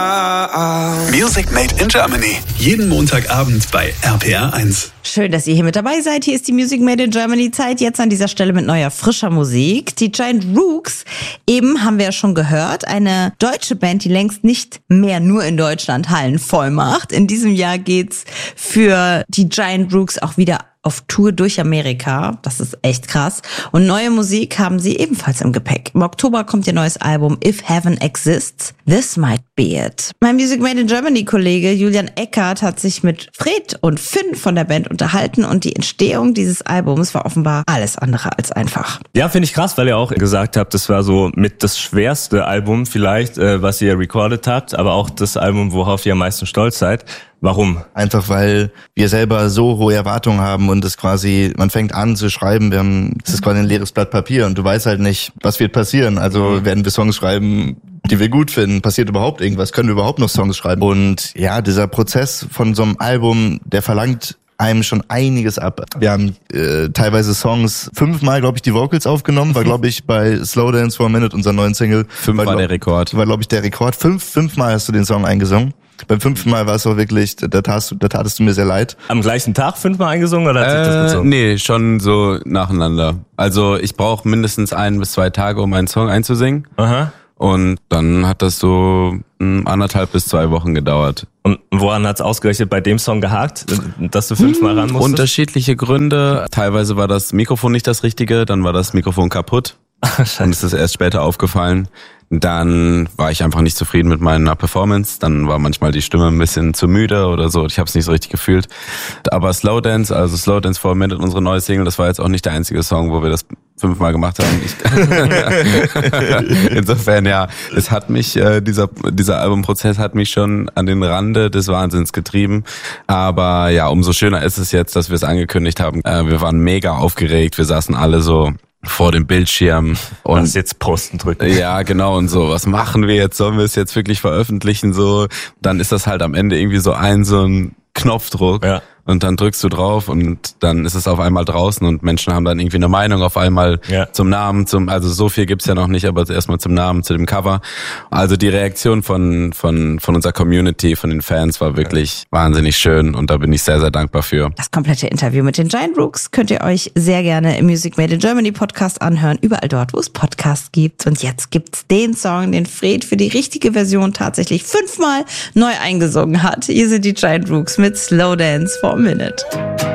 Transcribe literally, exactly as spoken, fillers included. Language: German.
Music Made in Germany. Jeden Montagabend bei R P R eins. Schön, dass ihr hier mit dabei seid. Hier ist die Music Made in Germany Zeit. Jetzt an dieser Stelle mit neuer, frischer Musik. Die Giant Rooks, eben haben wir ja schon gehört, eine deutsche Band, die längst nicht mehr nur in Deutschland Hallen voll macht. In diesem Jahr geht's für die Giant Rooks auch wieder auf Tour durch Amerika. Das ist echt krass. Und neue Musik haben sie ebenfalls im Gepäck. Im Oktober kommt ihr neues Album If Heaven Exists, This Might Be It. Mein Music Made in Germany Kollege Julian Eckert hat sich mit Fred und Finn von der Band unterhalten und die Entstehung dieses Albums war offenbar alles andere als einfach. Ja, finde ich krass, weil ihr auch gesagt habt, das war so mit das schwerste Album vielleicht, äh, was ihr recorded habt, aber auch das Album, worauf ihr am meisten stolz seid. Warum? Einfach weil wir selber so hohe Erwartungen haben und es quasi, man fängt an zu schreiben, wir haben, es ist quasi ein leeres Blatt Papier und du weißt halt nicht, was wird passieren. Also mhm. werden wir Songs schreiben, die wir gut finden, passiert überhaupt irgendwas, können wir überhaupt noch Songs schreiben? Und ja, dieser Prozess von so einem Album, der verlangt einem schon einiges ab. Wir haben äh, teilweise Songs fünfmal, glaube ich, die Vocals aufgenommen, war, glaube ich, bei Slow Dance for a Minute, unser neuen Single. Fünf war, war der Rekord. War, glaube ich, der Rekord. Fünf, fünfmal hast du den Song eingesungen. Beim fünften Mal war es auch wirklich, da tatst, da tatest du mir sehr leid. Am gleichen Tag fünfmal eingesungen oder hat sich das bezogen? Nee, schon so nacheinander. Also ich brauche mindestens ein bis zwei Tage, um einen Song einzusingen. Aha. Und dann hat das so anderthalb bis zwei Wochen gedauert. Und woran hat's ausgerechnet bei dem Song gehakt, dass du fünfmal ran musstest? Unterschiedliche Gründe. Teilweise war das Mikrofon nicht das Richtige, dann war das Mikrofon kaputt. Und es ist erst später aufgefallen. Dann war ich einfach nicht zufrieden mit meiner Performance. Dann war manchmal die Stimme ein bisschen zu müde oder so. Ich habe es nicht so richtig gefühlt. Aber Slow Dance, also Slow Dance for a Minute, unsere neue Single, das war jetzt auch nicht der einzige Song, wo wir das fünfmal gemacht haben. Ich Insofern, ja, es hat mich, äh, dieser dieser Albumprozess hat mich schon an den Rande des Wahnsinns getrieben. Aber ja, umso schöner ist es jetzt, dass wir es angekündigt haben. Äh, wir waren mega aufgeregt. Wir saßen alle so vor dem Bildschirm und was jetzt posten drücken. Ja, genau, und so, was machen wir jetzt? Sollen wir es jetzt wirklich veröffentlichen? So, dann ist das halt am Ende irgendwie so ein so ein Knopfdruck. Ja. Und dann drückst du drauf und dann ist es auf einmal draußen und Menschen haben dann irgendwie eine Meinung auf einmal ja. zum Namen, zum, also so viel gibt's ja noch nicht, aber erstmal zum Namen, zu dem Cover. Also die Reaktion von, von, von unserer Community, von den Fans war wirklich ja. wahnsinnig schön und da bin ich sehr, sehr dankbar für. Das komplette Interview mit den Giant Rooks könnt ihr euch sehr gerne im Music Made in Germany Podcast anhören, überall dort, wo es Podcasts gibt. Und jetzt gibt's den Song, den Fred für die richtige Version tatsächlich fünfmal neu eingesungen hat. Hier sind die Giant Rooks mit Slow Dance for a Minute.